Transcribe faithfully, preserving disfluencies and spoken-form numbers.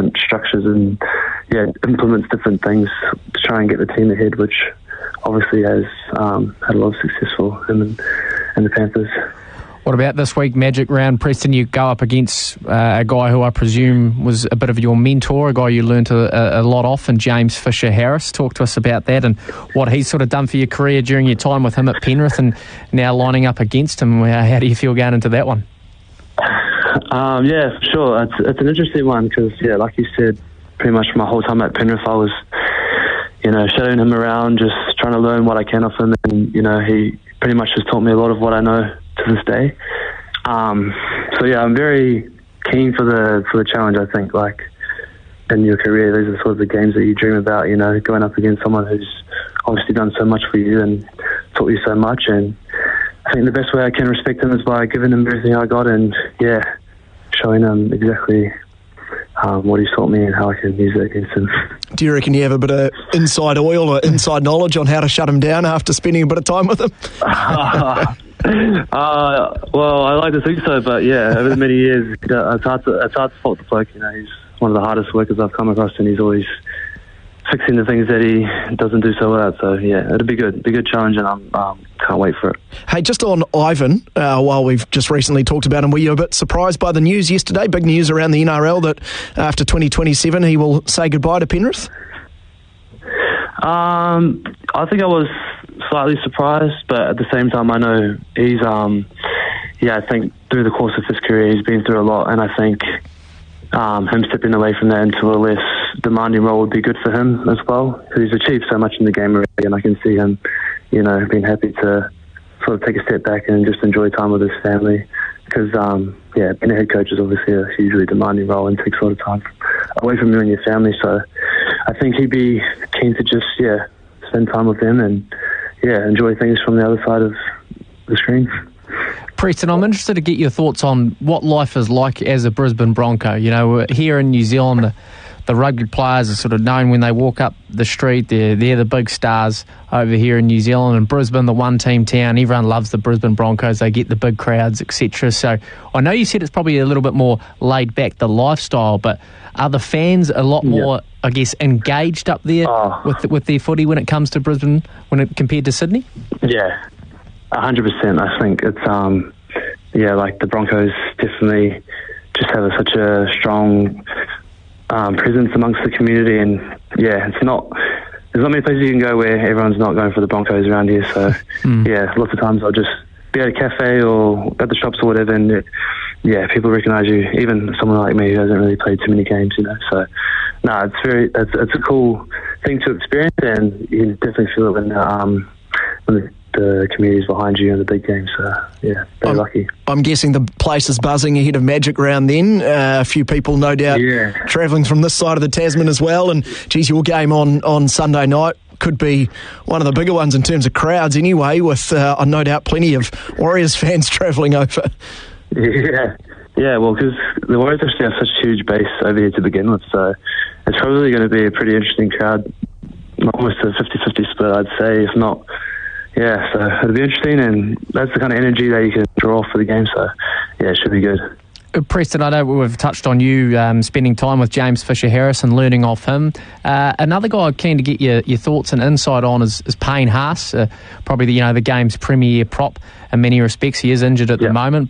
different structures and yeah, implements different things to try and get the team ahead, which obviously has um, had a lot of success for him and, and the Panthers. What about this week, Magic Round? Preston, you go up against uh, a guy who I presume was a bit of your mentor, a guy you learnt a, a lot off, and James Fisher-Harris. Talk to us about that and what he's sort of done for your career during your time with him at Penrith and now lining up against him. How do you feel going into that one? Um, yeah, for sure. It's, it's an interesting one because, yeah, like you said, pretty much my whole time at Penrith, I was, you know, shadowing him around, just trying to learn what I can off him. And, you know, he pretty much has taught me a lot of what I know to this day. Um, so yeah, I'm very keen for the for the challenge. I think, like, in your career, these are sort of the games that you dream about. You know, going up against someone who's obviously done so much for you and taught you so much. And I think the best way I can respect him is by giving him everything I got and yeah, showing him exactly um, what he's taught me and how I can use it against him. Do you reckon you have a bit of inside oil or inside knowledge on how to shut him down after spending a bit of time with him? uh, uh, well, I like to think so, but yeah, over the many years, it's hard to, it's hard to fault the bloke. You know, he's one of the hardest workers I've come across, and he's always fixing the things that he doesn't do so well at. So yeah, it'll be good, be a good challenge, and I um, can't wait for it. Hey, just on Ivan, uh, while we've just recently talked about him, were you a bit surprised by the news yesterday? Big news around the N R L that after twenty twenty-seven he will say goodbye to Penrith? Um, I think I was slightly surprised, but at the same time, I know he's, um, yeah, I think through the course of his career, he's been through a lot, and I think um, him stepping away from that into a less demanding role would be good for him as well. He's achieved so much in the game already, and I can see him, you know, being happy to sort of take a step back and just enjoy time with his family. Because, um, yeah, being a head coach is obviously a hugely demanding role and takes a lot of time away from you and your family. So I think he'd be keen to just, yeah, spend time with them and, yeah, enjoy things from the other side of the screen. Preston, I'm interested to get your thoughts on what life is like as a Brisbane Bronco. You know, here in New Zealand, the, the rugby players are sort of known when they walk up the street. They're, they're the big stars over here in New Zealand. And Brisbane, the one-team town, everyone loves the Brisbane Broncos. They get the big crowds, et cetera. So I know you said it's probably a little bit more laid back, the lifestyle, but are the fans a lot more, yeah. I guess, engaged up there oh. with with their footy when it comes to Brisbane when it compared to Sydney? Yeah, one hundred percent. I think it's, um, yeah, like the Broncos definitely just have a, such a strong um, presence amongst the community. And, yeah, it's not, there's not many places you can go where everyone's not going for the Broncos around here. So, mm. yeah, lots of times I'll just be at a cafe or at the shops or whatever, and it, yeah, people recognise you, even someone like me who hasn't really played too many games, you know. So, no, it's very, it's, it's a cool thing to experience, and you definitely feel it when, um, when the, the community's behind you in the big game. So, yeah, very I'm, lucky. I'm guessing the place is buzzing ahead of Magic Round then. Uh, a few people, no doubt, yeah. travelling from this side of the Tasman as well. And, geez, your game on, on Sunday night could be one of the bigger ones in terms of crowds anyway, with uh, no doubt plenty of Warriors fans travelling over. Yeah, yeah. Well, because the Warriors actually have such a huge base over here to begin with, so it's probably going to be a pretty interesting crowd, almost a fifty-fifty split, I'd say, if not. Yeah, so it'll be interesting, and that's the kind of energy that you can draw for the game, so yeah, it should be good. Preston, I know we've touched on you um, spending time with James Fisher-Harris and learning off him. Uh, another guy I'm keen to get your, your thoughts and insight on is, is Payne Haas, uh, probably the, you know the game's premier prop in many respects. He is injured at yeah. the moment,